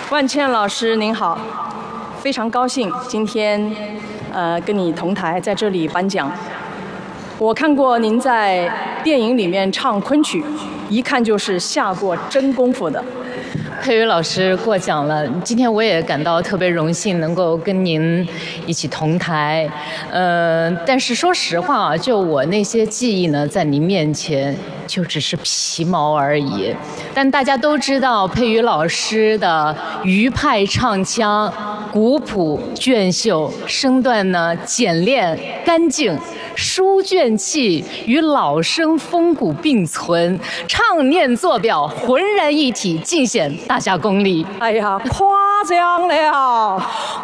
万茜老师您好，非常高兴今天跟你同台在这里颁奖。我看过您在电影里面唱昆曲，一看就是下过真功夫的。 佩瑜老师过奖了，今天我也感到特别荣幸能够跟您一起同台。但是说实话啊，就我那些技艺呢，在您面前就只是皮毛而已。但大家都知道佩瑜老师的余派唱腔古朴隽秀，声段呢简练干净，书卷气与老生风骨并存，唱念做表浑然一体，尽显大家功力。 哎呀，夸奖了！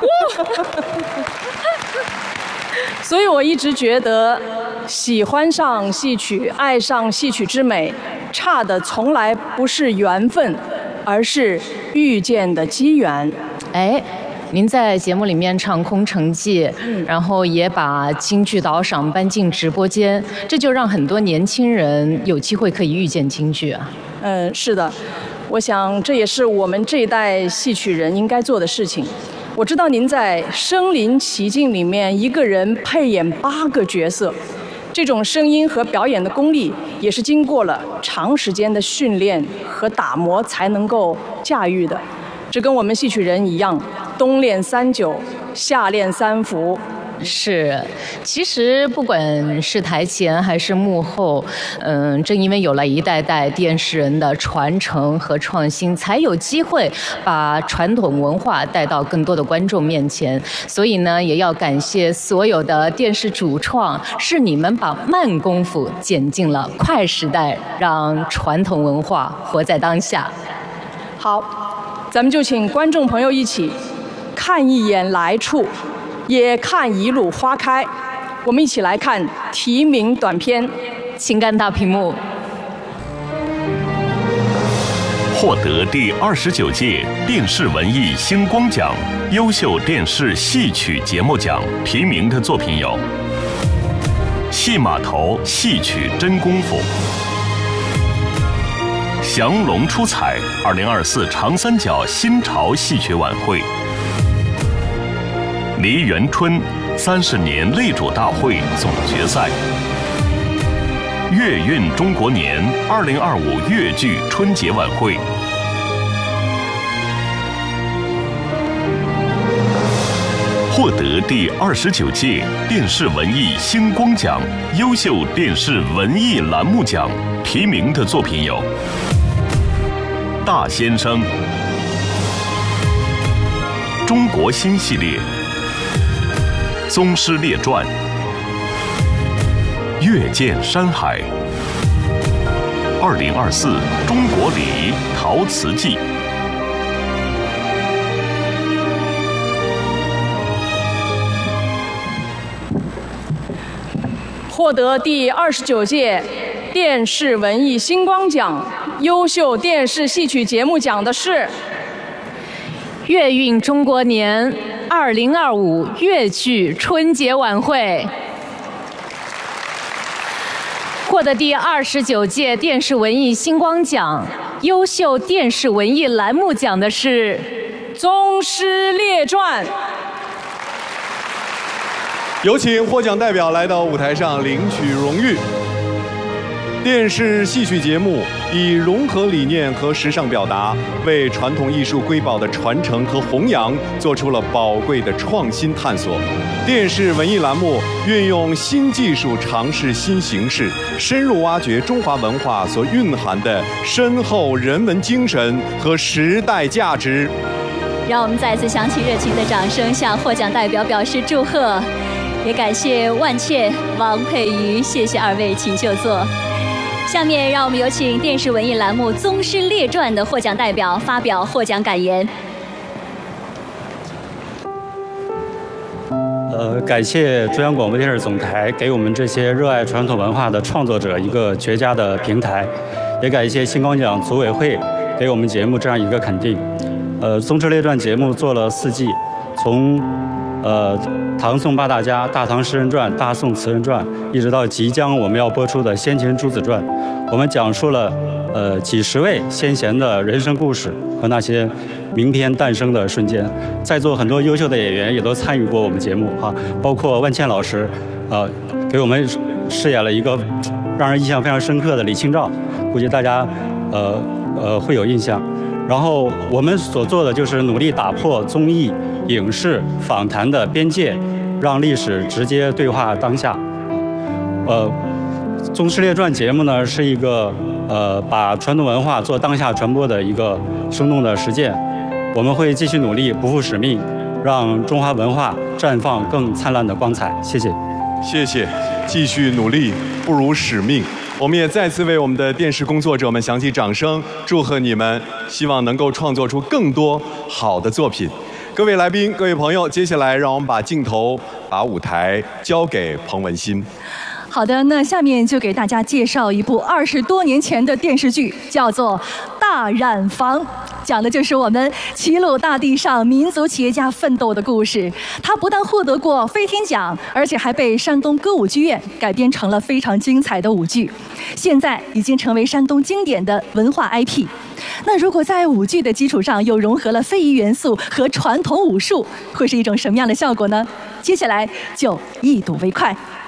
所以我一直觉得，喜欢上戏曲，爱上戏曲之美，差的从来不是缘分，而是遇见的机缘。 哎。您在节目里面唱《空城计》，然后也把京剧导赏搬进直播间，这就让很多年轻人有机会可以遇见京剧啊。 是的，我想这也是我们这一代戏曲人应该做的事情。我知道您在《身临其境》里面一个人配演8个角色，这种声音和表演的功力也是经过了长时间的训练和打磨才能够驾驭的。这跟我们戏曲人一样，冬练3九，夏练3伏。 是，其实不管是台前还是幕后，正因为有了一代代电视人的传承和创新，才有机会把传统文化带到更多的观众面前。所以呢，也要感谢所有的电视主创，是你们把慢功夫剪进了快时代，让传统文化活在当下。 好，咱们就请观众朋友一起看一眼来处，也看一路花开。我们一起来看提名短片， 请看大屏幕。 获得第29届电视文艺星光奖优秀电视戏曲节目奖提名的作品有《戏码头戏曲真功夫》、降龙出彩2024长三角新潮戏曲晚会、梨园春30年擂主大会总决赛、粤韵中国年2025粤剧春节晚会。获得第29届电视文艺星光奖优秀电视文艺栏目奖提名的作品有《大先生》、中国新系列、宗师列传、阅见山海、2024中国礼陶瓷记。 获得第29届电视文艺星光奖优秀电视戏曲节目奖的是粤韵中国年2025粤剧春节晚会。获得第29届电视文艺星光奖优秀电视文艺栏目奖的是 《宗师列传》。 有请获奖代表来到舞台上领取荣誉。电视戏曲节目以融合理念和时尚表达，为传统艺术瑰宝的传承和弘扬做出了宝贵的创新探索。电视文艺栏目运用新技术，尝试新形式，深入挖掘中华文化所蕴含的深厚人文精神和时代价值。 让我们再次响起热情的掌声，向获奖代表表示祝贺。也感谢万茜、王佩瑜，谢谢二位，请就座。下面让我们有请电视文艺栏目《宗师列传》的获奖代表发表获奖感言。 感谢中央广播电视总台给我们这些热爱传统文化的创作者一个绝佳的平台，也感谢星光奖组委会给我们节目这样一个肯定。《宗师列传》节目做了4季，从唐宋八大家、大唐诗人传、大宋词人传，一直到即将我们要播出的先秦诸子传，我们讲述了几十位先贤的人生故事和那些名篇诞生的瞬间。在座很多优秀的演员也都参与过我们节目啊，包括万茜老师，给我们饰演了一个让人印象非常深刻的李清照，估计大家会有印象。然后我们所做的就是努力打破综艺、影视、访谈的边界，让历史直接对话当下。《宗师列传》节目呢是一个把传统文化做当下传播的一个生动的实践。我们会继续努力，不负使命，让中华文化绽放更灿烂的光彩。谢谢， 谢谢，继续努力，不辱使命。我们也再次为我们的电视工作者们响起掌声，祝贺你们，希望能够创作出更多好的作品。各位来宾，各位朋友，接下来让我们把镜头、把舞台交给彭文欣。 好的，那下面就给大家介绍一部20多年前的电视剧，叫做《大染坊》，讲的就是我们齐鲁大地上民族企业家奋斗的故事。它不但获得过飞天奖，而且还被山东歌舞剧院改编成了非常精彩的舞剧，现在已经成为山东经典的文化 IP。那如果在舞剧的基础上又融合了非遗元素和传统武术，会是一种什么样的效果呢？接下来就一睹为快。